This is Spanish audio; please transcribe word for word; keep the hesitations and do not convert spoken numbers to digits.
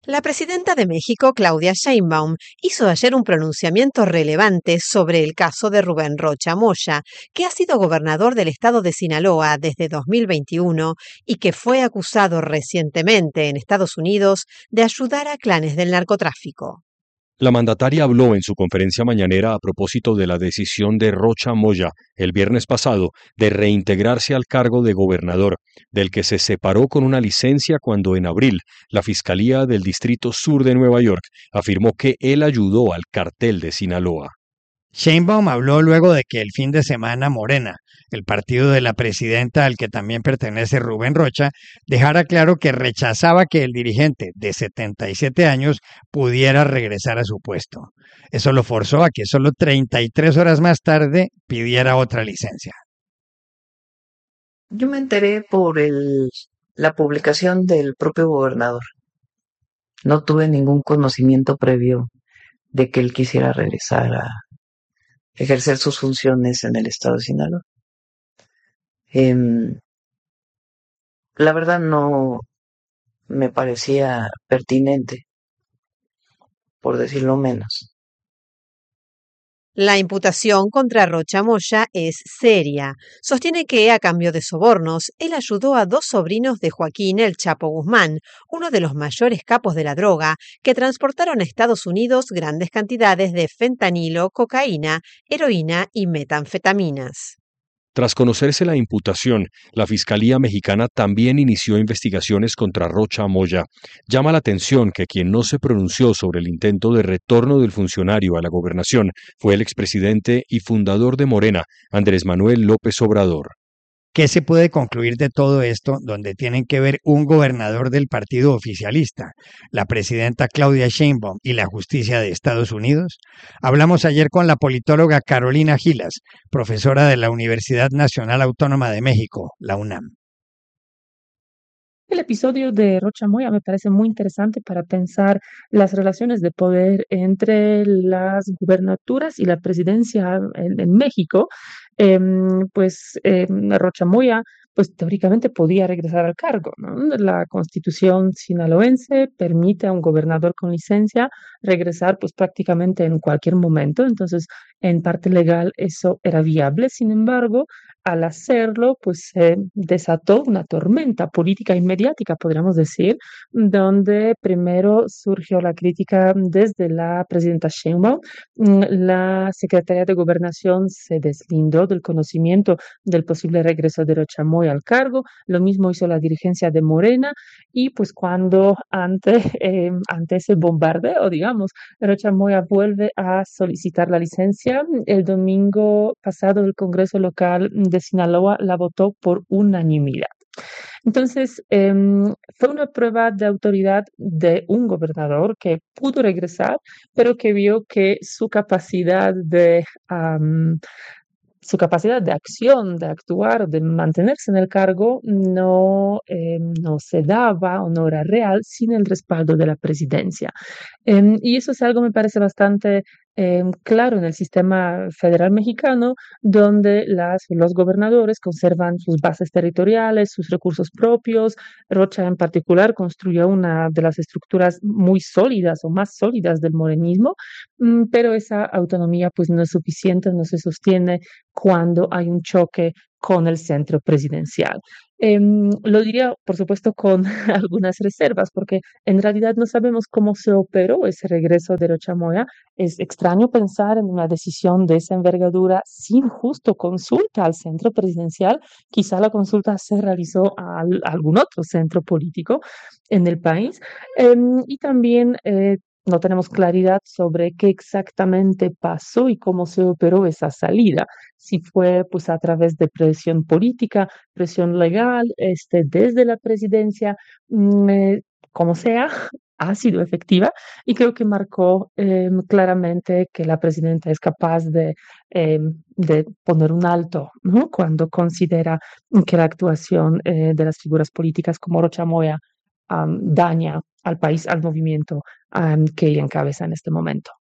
La presidenta de México, Claudia Sheinbaum, hizo ayer un pronunciamiento relevante sobre el caso de Rubén Rocha Moya, que ha sido gobernador del estado de Sinaloa desde dos mil veintiuno y que fue acusado recientemente en Estados Unidos de ayudar a clanes del narcotráfico. La mandataria habló en su conferencia mañanera a propósito de la decisión de Rocha Moya el viernes pasado de reintegrarse al cargo de gobernador, del que se separó con una licencia cuando en abril la Fiscalía del Distrito Sur de Nueva York afirmó que él ayudó al cartel de Sinaloa. Sheinbaum habló luego de que el fin de semana Morena, el partido de la presidenta al que también pertenece Rubén Rocha, dejara claro que rechazaba que el dirigente de setenta y siete años pudiera regresar a su puesto. Eso lo forzó a que solo treinta y tres horas más tarde pidiera otra licencia. Yo me enteré por el, la publicación del propio gobernador. No tuve ningún conocimiento previo de que él quisiera regresar a ejercer sus funciones en el estado de Sinaloa. Eh, la verdad no me parecía pertinente, por decirlo menos. La imputación contra Rocha Moya es seria. Sostiene que, a cambio de sobornos, él ayudó a dos sobrinos de Joaquín El Chapo Guzmán, uno de los mayores capos de la droga, que transportaron a Estados Unidos grandes cantidades de fentanilo, cocaína, heroína y metanfetaminas. Tras conocerse la imputación, la Fiscalía Mexicana también inició investigaciones contra Rocha Moya. Llama la atención que quien no se pronunció sobre el intento de retorno del funcionario a la gobernación fue el expresidente y fundador de Morena, Andrés Manuel López Obrador. ¿Qué se puede concluir de todo esto donde tienen que ver un gobernador del partido oficialista, la presidenta Claudia Sheinbaum y la justicia de Estados Unidos? Hablamos ayer con la politóloga Carolina Gilas, profesora de la Universidad Nacional Autónoma de México, la UNAM. El episodio de Rocha Moya me parece muy interesante para pensar las relaciones de poder entre las gubernaturas y la presidencia en, en México. Eh, pues eh, Rocha Moya, pues teóricamente podía regresar al cargo, ¿no? La Constitución sinaloense permite a un gobernador con licencia regresar, pues prácticamente en cualquier momento. Entonces, en parte legal eso era viable. Sin embargo, al hacerlo, pues se desató una tormenta política y mediática, podríamos decir, donde primero surgió la crítica desde la presidenta Sheinbaum. La Secretaría de Gobernación se deslindó del conocimiento del posible regreso de Rocha Moya al cargo. Lo mismo hizo la dirigencia de Morena. Y pues cuando ante, eh, ante ese bombardeo, digamos, Rocha Moya vuelve a solicitar la licencia, el domingo pasado el Congreso local de Sinaloa la votó por unanimidad. Entonces, eh, fue una prueba de autoridad de un gobernador que pudo regresar, pero que vio que su capacidad de... Um, su capacidad de acción, de actuar, de mantenerse en el cargo, no, eh, no se daba o no era real sin el respaldo de la presidencia. Eh, y eso es algo, me parece, bastante eh, claro en el sistema federal mexicano, donde las, los gobernadores conservan sus bases territoriales, sus recursos propios. Rocha, en particular, construyó una de las estructuras muy sólidas o más sólidas del morenismo, mm, pero esa autonomía pues, no es suficiente, no se sostiene cuando hay un choque con el centro presidencial. Eh, lo diría, por supuesto, con algunas reservas, porque en realidad no sabemos cómo se operó ese regreso de Rocha Moya. Es extraño pensar en una decisión de esa envergadura sin justo consulta al centro presidencial. Quizá la consulta se realizó a, a algún otro centro político en el país. Eh, y también... Eh, no tenemos claridad sobre qué exactamente pasó y cómo se operó esa salida. Si fue pues a través de presión política, presión legal, este, desde la presidencia, mm, eh, como sea, ha sido efectiva y creo que marcó eh, claramente que la presidenta es capaz de, eh, de poner un alto, ¿no? Cuando considera que la actuación eh, de las figuras políticas como Rocha Moya um, daña al país, al movimiento um, que ella encabeza en este momento.